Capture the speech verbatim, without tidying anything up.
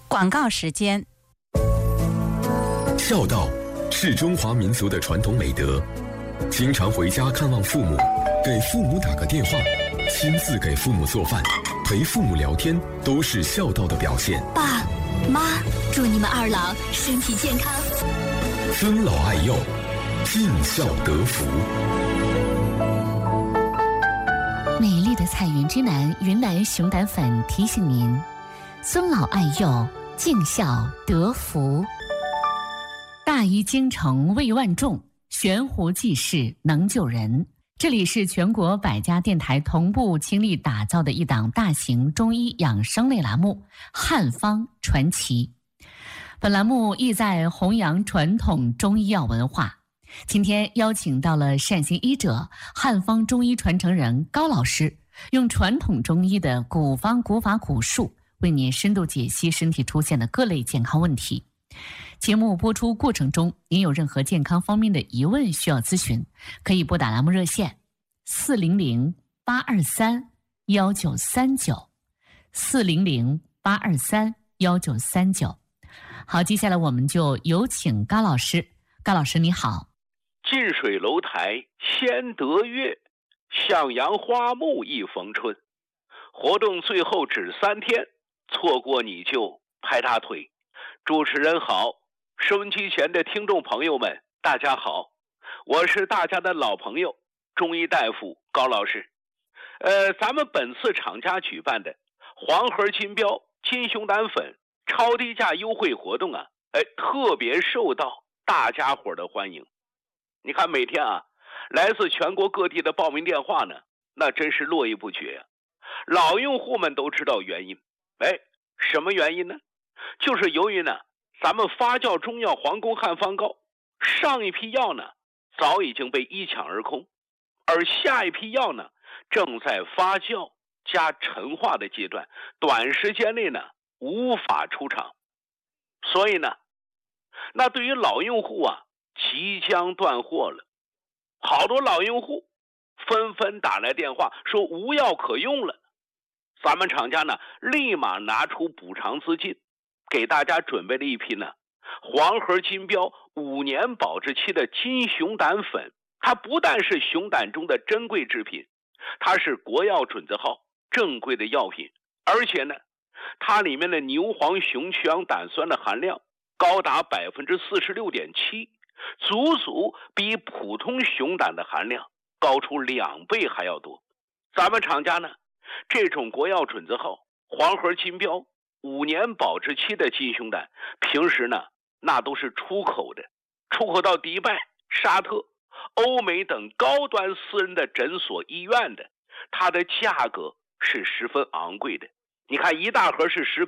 广告时间。 孝道是中华民族的传统美德，经常回家看望父母，给父母打个电话，亲自给父母做饭，陪父母聊天，都是孝道的表现。 爸妈，祝你们二老身体健康， 尊老爱幼，尽孝得福。 美丽的彩云之南云南熊胆粉提醒您：尊老爱幼，尽孝得福。大医精诚为万众，悬壶济世能救人。这里是全国百家电台同步倾力打造的一档大型中医养生类栏目《汉方传奇》。本栏目意在弘扬传统中医药文化。今天邀请到了善心医者、汉方中医传承人高老师，用传统中医的古方古法古术，为您深度解析身体出现的各类健康问题。节目播出过程中，您有任何健康方面的疑问需要咨询，可以拨打栏目热线四零零八二三幺九三九四零零八二三幺九三九。好，接下来我们就有请高老师。高老师你好。 近水楼台先得月，向阳花木一逢春。活动最后只三天，错过你就拍大腿。主持人好，收音机前的听众朋友们大家好，我是大家的老朋友中医大夫高老师。呃，咱们本次厂家举办的黄河金标金熊胆粉超低价优惠活动啊，哎，特别受到大家伙的欢迎。你看每天啊，来自全国各地的报名电话呢，那真是络绎不绝啊。老用户们都知道原因，哎，什么原因呢？就是由于呢，咱们发酵中药皇宫汉方膏上一批药呢，早已经被一抢而空，而下一批药呢，正在发酵加陈化的阶段，短时间内呢，无法出厂。所以呢，那对于老用户啊，即将断货了。好多老用户纷纷打来电话说无药可用了。咱们厂家呢，立马拿出补偿资金，给大家准备了一批呢黄河金标五年保质期的金熊胆粉。它不但是熊胆中的珍贵制品，它是国药准字号正规的药品，而且呢，它里面的牛黄熊去氧胆酸的含量高达 百分之四十六点七， 足足比普通熊胆的含量高出两倍还要多。咱们厂家呢，这种国药准字号黄河金标五年保质期的金熊胆，平时呢那都是出口的，出口到迪拜、沙特、欧美等高端私人的诊所医院的，它的价格是十分昂贵的。你看一大盒是十